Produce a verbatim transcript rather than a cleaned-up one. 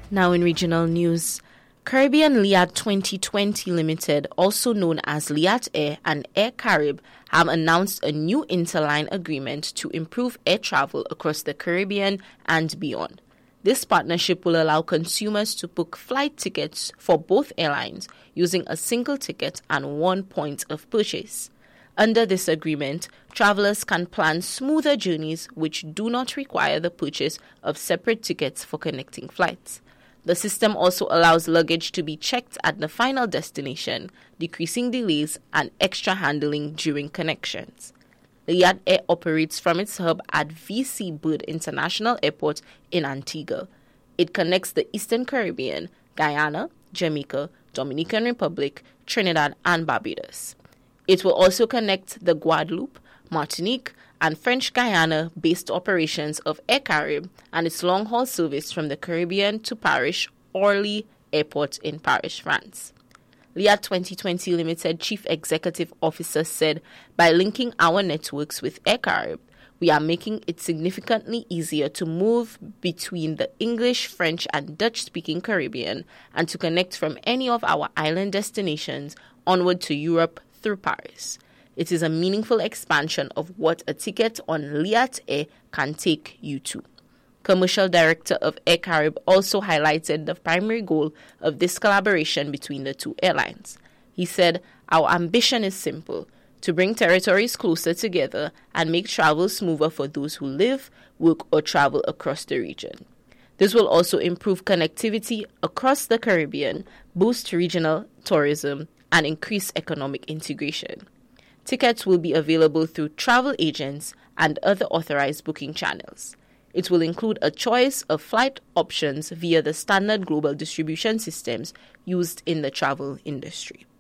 Now in regional news, Caribbean Liat twenty twenty Limited, also known as Liat Air and Air Carib, have announced a new interline agreement to improve air travel across the Caribbean and beyond. This partnership will allow consumers to book flight tickets for both airlines using a single ticket and one point of purchase. Under this agreement, travelers can plan smoother journeys which do not require the purchase of separate tickets for connecting flights. The system also allows luggage to be checked at the final destination, decreasing delays and extra handling during connections. Liat Air operates from its hub at V C Bird International Airport in Antigua. It connects the Eastern Caribbean, Guyana, Jamaica, Dominican Republic, Trinidad, and Barbados. It will also connect the Guadeloupe, Martinique, and French Guiana-based operations of Air Carib and its long-haul service from the Caribbean to Paris Orly Airport in Paris, France. Liat twenty twenty Limited Chief Executive Officer said, "By linking our networks with Air Carib, we are making it significantly easier to move between the English, French, and Dutch-speaking Caribbean and to connect from any of our island destinations onward to Europe through Paris. It is a meaningful expansion of what a ticket on Liat Air can take you to." Commercial Director of Air Carib also highlighted the primary goal of this collaboration between the two airlines. He said, "Our ambition is simple, to bring territories closer together and make travel smoother for those who live, work, or travel across the region. This will also improve connectivity across the Caribbean, boost regional tourism, and increase economic integration. Tickets will be available through travel agents and other authorized booking channels. It will include a choice of flight options via the standard global distribution systems used in the travel industry."